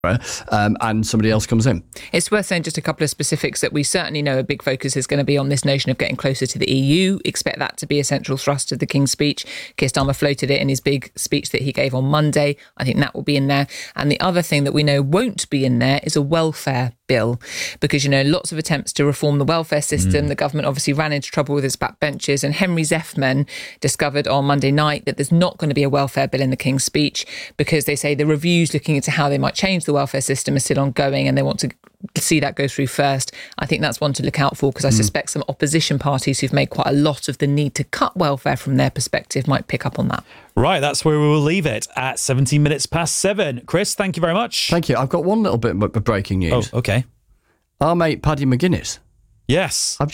and somebody else comes in. It's worth saying just a couple of specifics that we certainly know a big focus is going to be on this notion of getting closer to the EU. Expect that to be a central thrust of the King's speech. Keir Starmer floated it in his big speech that he gave on Monday. I think that will be in there. And the other thing that we know won't be in there is a welfare bill, because, lots of attempts to reform the welfare system. The government obviously ran into trouble with its backbenchers, and Henry Zeffman discovered on Monday night that there's not going to be a welfare bill in the King's speech, because they say the reviews looking into how they might change the welfare system are still ongoing, and they want to see that go through first. I think that's one to look out for, because I suspect some opposition parties who've made quite a lot of the need to cut welfare from their perspective might pick up on that. Right, that's where we will leave it at 17 minutes past 7. Chris, thank you very much. Thank you. I've got one little bit of breaking news. Oh, okay. Our mate Paddy McGuinness. Yes. They're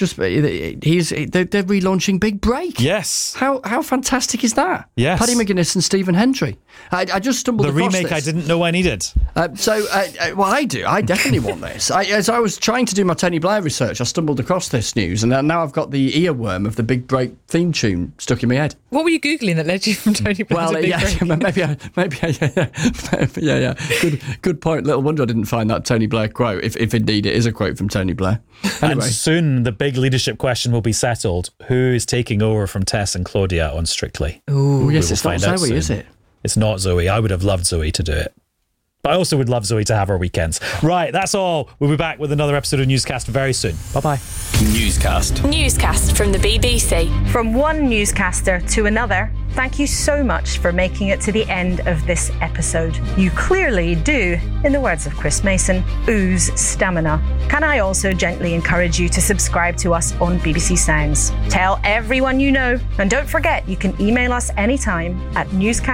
relaunching Big Break. Yes. How fantastic is that? Yes. Paddy McGuinness and Stephen Hendry. I just stumbled across the remake this. I didn't know I needed. Well, I do. I definitely want this. As I was trying to do my Tony Blair research, I stumbled across this news, and now I've got the earworm of the Big Break theme tune stuck in my head. What were you Googling that led you from Tony Blair to Big Break? Yeah. Good point. Little wonder I didn't find that Tony Blair quote, if indeed it is a quote from Tony Blair. Anyway. And soon the big leadership question will be settled. Who is taking over from Tess and Claudia on Strictly? Oh, yes, it's not Zoe, is it? It's not Zoe. I would have loved Zoe to do it. But I also would love Zoe to have her weekends. Right, that's all. We'll be back with another episode of Newscast very soon. Bye-bye. Newscast from the BBC. From one newscaster to another, thank you so much for making it to the end of this episode. You clearly do, in the words of Chris Mason, ooze stamina. Can I also gently encourage you to subscribe to us on BBC Sounds? Tell everyone you know, and don't forget you can email us anytime at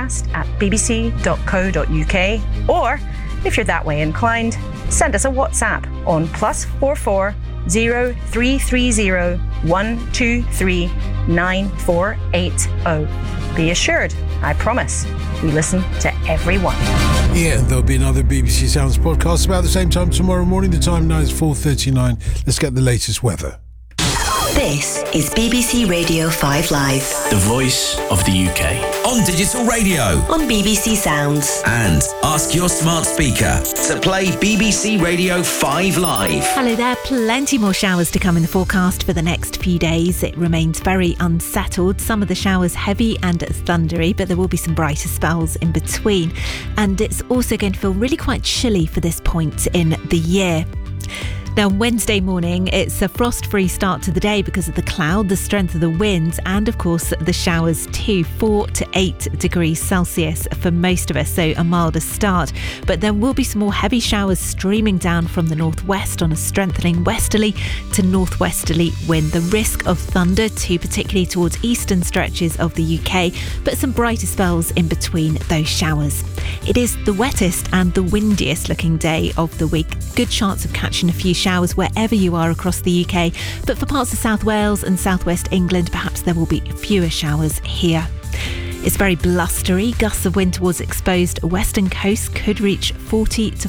newscast@bbc.co.uk, or if you're that way inclined, send us a WhatsApp on +44 0330 123 9480. Be assured, I promise, we listen to everyone. Yeah, there'll be another BBC Sounds podcast about the same time tomorrow morning. The time now is 4:39. Let's get the latest weather. This is BBC Radio 5 Live. The voice of the UK. On digital radio. On BBC Sounds. And ask your smart speaker to play BBC Radio 5 Live. Hello there. Plenty more showers to come in the forecast for the next few days. It remains very unsettled. Some of the showers heavy and thundery, but there will be some brighter spells in between. And it's also going to feel really quite chilly for this point in the year. Now, Wednesday morning, it's a frost-free start to the day because of the cloud, the strength of the winds, and, of course, the showers too. 4 to 8 degrees Celsius for most of us, so a milder start. But there will be some more heavy showers streaming down from the northwest on a strengthening westerly to northwesterly wind. The risk of thunder too, particularly towards eastern stretches of the UK, but some brighter spells in between those showers. It is the wettest and the windiest looking day of the week. Good chance of catching a few showers wherever you are across the UK, but for parts of South Wales and southwest England, perhaps there will be fewer showers here. It's very blustery. Gusts of wind towards exposed western coast could reach 40 to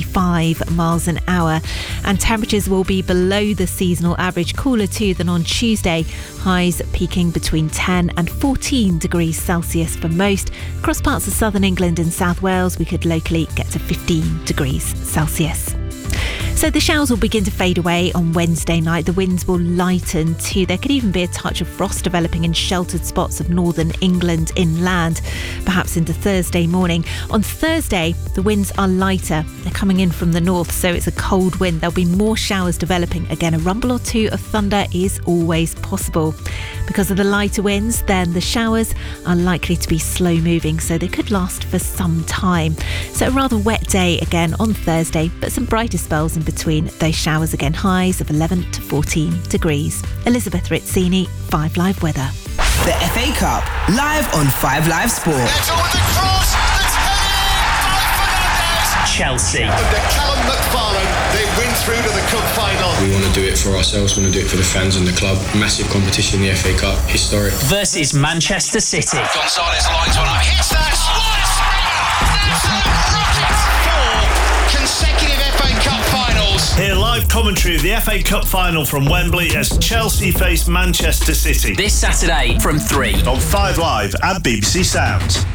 45 miles an hour, and temperatures will be below the seasonal average, cooler too than on Tuesday. Highs peaking between 10 and 14 degrees Celsius for most. Across parts of southern England and South Wales, we could locally get to 15 degrees Celsius. So the showers will begin to fade away on Wednesday night. The winds will lighten too. There could even be a touch of frost developing in sheltered spots of northern England inland, perhaps into Thursday morning. On Thursday, the winds are lighter. They're coming in from the north, so it's a cold wind. There'll be more showers developing. Again, a rumble or two of thunder is always possible. Because of the lighter winds, then the showers are likely to be slow moving, so they could last for some time. So a rather wet day again on Thursday, but some brighter spells in between those showers. Again, highs of 11 to 14 degrees. Elizabeth Rizzini, 5 Live Weather. The FA Cup, live on 5 Live Sport. Chelsea. Under Callum McFarlane, they win through to the cup final. We want to do it for ourselves, we want to do it for the fans and the club. Massive competition, the FA Cup, historic. Versus Manchester City. Gonzalez lines one up, hits that, what a absolute rocket! 4 consecutive FA Cup finals. Hear live commentary of the FA Cup final from Wembley as Chelsea face Manchester City. This Saturday from 3 on 5 Live and BBC Sounds.